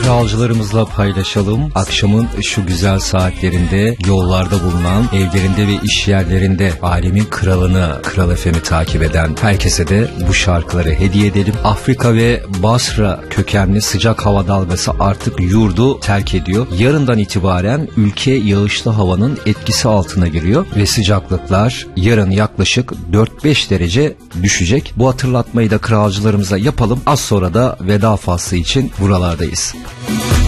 kralcılarımızla paylaşalım. Akşamın şu güzel saatlerinde yollarda bulunan, evlerinde ve iş yerlerinde alemin kralını, Kral FM'i takip eden herkese de bu şarkıları hediye edelim. Afrika ve Basra kökenli sıcak hava dalgası artık yurdu terk ediyor. Yarından itibaren ülke yağışlı havanın etkisi altına giriyor ve sıcaklıklar yarın yaklaşık 4-5 derece düşecek. Bu hatırlatmayı da kralcılarımıza yapalım. Az sonra da veda faslı için buralardayız.